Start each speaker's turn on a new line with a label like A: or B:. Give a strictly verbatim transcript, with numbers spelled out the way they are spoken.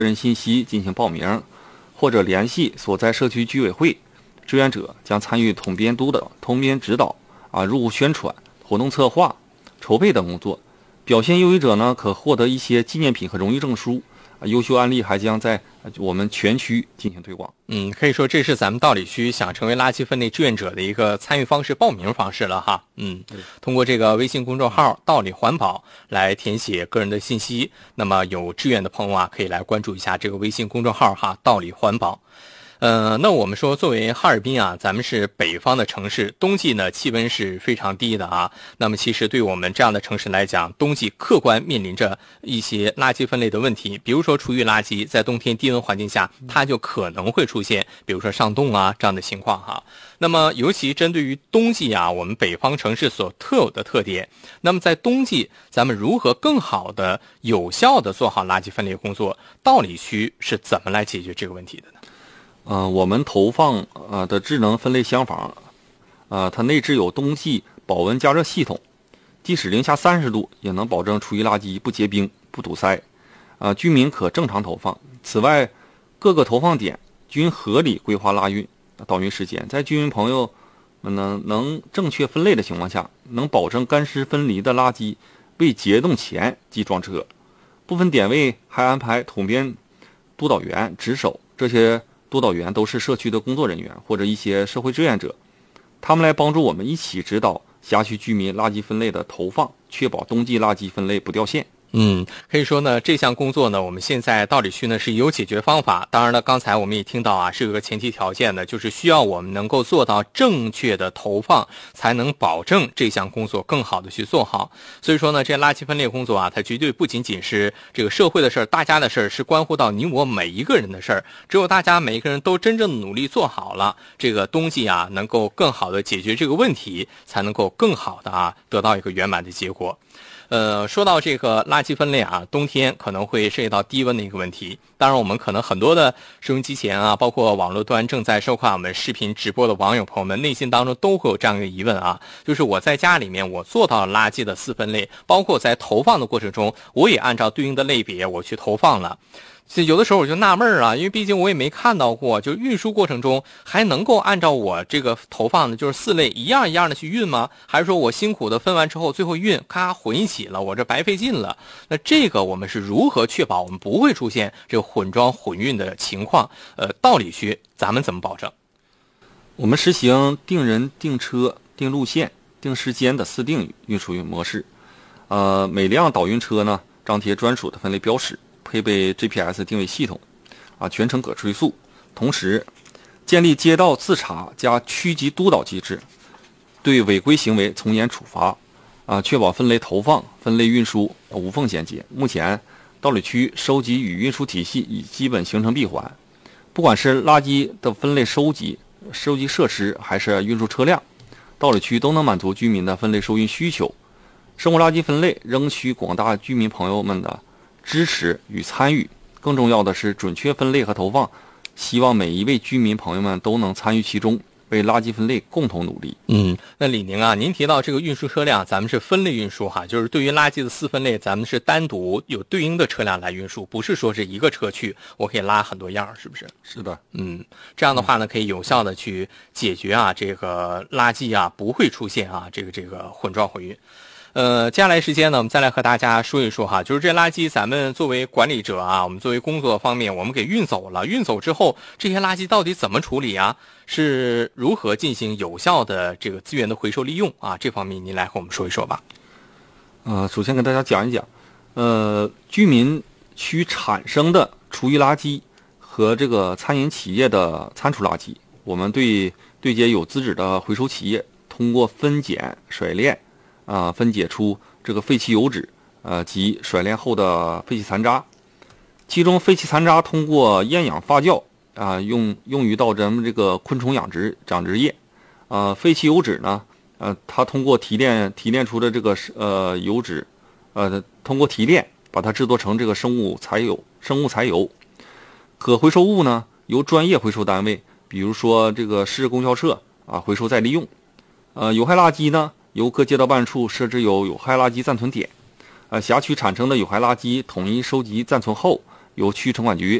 A: 人信息进行报名，或者联系所在社区居委会，志愿者将参与统编督导、统编指导啊、入户宣传、活动策划、筹备等工作。表现优异者呢，可获得一些纪念品和荣誉证书。优秀案例还将在我们全区进行推广。
B: 嗯，可以说这是咱们道里区想成为垃圾分类志愿者的一个参与方式、报名方式了哈。嗯，通过这个微信公众号“道理环保”来填写个人的信息。那么有志愿的朋友啊，可以来关注一下这个微信公众号哈，“道理环保”。呃，那我们说，作为哈尔滨啊，咱们是北方的城市，冬季呢气温是非常低的啊。那么其实对我们这样的城市来讲，冬季客观面临着一些垃圾分类的问题，比如说厨余垃圾，在冬天低温环境下，它就可能会出现，比如说上冻啊这样的情况哈。那么尤其针对于冬季啊，我们北方城市所特有的特点，那么在冬季，咱们如何更好的、有效的做好垃圾分类工作？道里区是怎么来解决这个问题的呢？
A: 呃，我们投放呃的智能分类箱房，呃，它内置有冬季保温加热系统，即使零下三十度也能保证厨余垃圾不结冰、不堵塞，呃，居民可正常投放。此外，各个投放点均合理规划拉运、倒运时间，在居民朋友们能能正确分类的情况下，能保证干湿分离的垃圾未结冻前即装车。部分点位还安排统编督导员值守，这些督导员都是社区的工作人员或者一些社会志愿者，他们来帮助我们一起指导辖区居民垃圾分类的投放，确保冬季垃圾分类不掉线。
B: 嗯，可以说呢，这项工作呢，我们现在道里区呢是有解决方法。当然了，刚才我们也听到啊，是有个前提条件的，就是需要我们能够做到正确的投放，才能保证这项工作更好的去做好。所以说呢，这垃圾分类工作啊，它绝对不仅仅是这个社会的事儿，大家的事儿，是关乎到你我每一个人的事儿。只有大家每一个人都真正努力做好了，这个冬季啊，能够更好的解决这个问题，才能够更好的啊，得到一个圆满的结果。呃，说到这个垃圾分类啊，冬天可能会涉及到低温的一个问题。当然，我们可能很多的收音机前啊，包括网络端正在收看我们视频直播的网友朋友们，内心当中都会有这样一个疑问啊，就是我在家里面我做到了垃圾的四分类，包括在投放的过程中，我也按照对应的类别我去投放了。有的时候我就纳闷啊，因为毕竟我也没看到过，就运输过程中还能够按照我这个投放的就是四类一样一样的去运吗？还是说我辛苦的分完之后最后运咔混一起了，我这白费劲了？那这个我们是如何确保我们不会出现这个混装混运的情况？呃，道理区咱们怎么保证？
A: 我们实行定人、定车、定路线、定时间的私定运输模式。呃，每辆导运车呢张贴专属的分类标识，配备 G P S 定位系统，啊，全程可追溯。同时，建立街道自查加区级督导机制，对违规行为从严处罚，啊，确保分类投放、分类运输无缝衔接。目前，道里区收集与运输体系已基本形成闭环，不管是垃圾的分类收集、收集设施，还是运输车辆，道里区都能满足居民的分类收运需求。生活垃圾分类仍需广大居民朋友们的支持与参与，更重要的是准确分类和投放，希望每一位居民朋友们都能参与其中，为垃圾分类共同努力。
B: 嗯，那李宁啊，您提到这个运输车辆，咱们是分类运输哈，就是对于垃圾的四分类，咱们是单独有对应的车辆来运输，不是说是一个车去我可以拉很多样，是不是？
A: 是的，
B: 嗯，这样的话呢，可以有效的去解决啊这个垃圾啊不会出现啊这个这个混装混运。呃，接下来时间呢，我们再来和大家说一说哈，就是这垃圾，咱们作为管理者啊，我们作为工作方面，我们给运走了，运走之后，这些垃圾到底怎么处理啊？是如何进行有效的这个资源的回收利用啊？这方面您来和我们说一说吧。
A: 呃，首先跟大家讲一讲，呃，居民区产生的厨余垃圾和这个餐饮企业的餐厨垃圾，我们对对接有资质的回收企业，通过分拣甩炼。啊，分解出这个废弃油脂，呃及甩炼后的废弃残渣。其中废弃残渣通过厌氧发酵啊，用用于到咱们这个昆虫养殖养殖业。呃，废弃油脂呢，呃，它通过提炼提炼出的这个呃油脂，呃，通过提炼把它制作成这个生物柴油。生物柴油可回收物呢，由专业回收单位，比如说这个市供销社啊，回收再利用。呃，有害垃圾呢，由各街道办处设置有有害垃圾暂存点，呃，辖区产生的有害垃圾统一收集暂存后， 由区域城管局